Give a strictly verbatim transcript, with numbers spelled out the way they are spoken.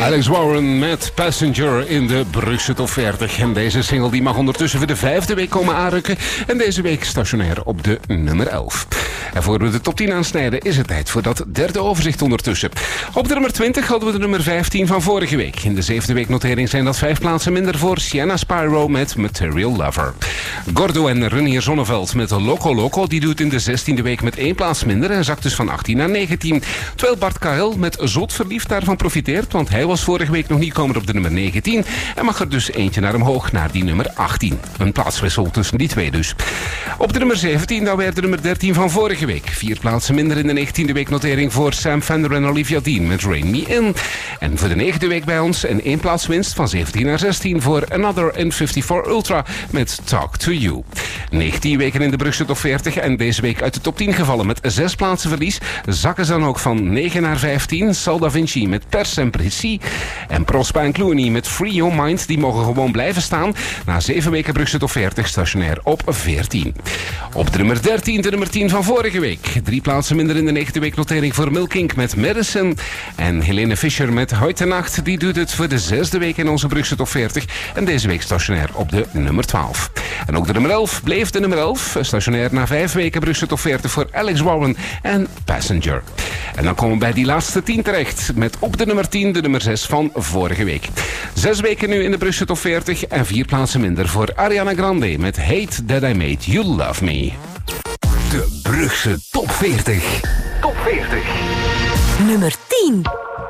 Alex Warren met Passenger in de Brugse Top veertig. En deze single die mag ondertussen voor de vijfde week komen aanrukken. En deze week stationair op de nummer elf. En voor we de top tien aansnijden is het tijd voor dat derde overzicht ondertussen. Op de nummer twintig hadden we de nummer vijftien van vorige week. In de zevende week notering zijn dat vijf plaatsen minder voor Sienna Spyro met Material Lover. Gordo en Renier Zonneveld met Loco Loco, die doet in de zestiende week met één plaats minder en zakt dus van achttien naar negentien. Terwijl Bart K L met Zot Verliefd daarvan profiteert, want hij was vorige week nog niet komen op de nummer negentien en mag er dus eentje naar omhoog, naar die nummer achttien. Een plaatswissel tussen die twee dus. Op de nummer zeventien dan weer de nummer dertien van vorige week. Vier plaatsen minder in de negentiende week notering voor Sam Fender en Olivia Dean met Rain Me In. En voor de negende week bij ons een één plaats winst van zeventien naar zestien voor Another N vijfenvijftig Ultra met Talk To You. negentien weken in de Brugse Top veertig en deze week uit de top tien gevallen met zes plaatsen verlies. Zakken ze dan ook van negen naar vijftien. Sal Da Vinci met Per Sempre Si. En Prospa en Clooney met Free Your Mind, die mogen gewoon blijven staan. Na zeven weken Brugse Top veertig stationair op veertien. Op de nummer dertien, de nummer tien van vorige week. Drie plaatsen minder in de negende week notering voor Milk Inc met Medicine. En Helene Fischer met Heute Nacht, die doet het voor de zesde week in onze Brugse Top veertig. En deze week stationair op de nummer twaalf. En ook de nummer elf bleef de nummer elf. Stationair na vijf weken Brugse Top veertig voor Alex Warren en Passenger. En dan komen we bij die laatste tien terecht. Met op de nummer tien de nummer zes van vorige week. Zes weken nu in de Brugse Top veertig en vier plaatsen minder voor Ariana Grande met Hate That I Made You Love Me. De Brugse Top veertig. Top veertig. Nummer tien.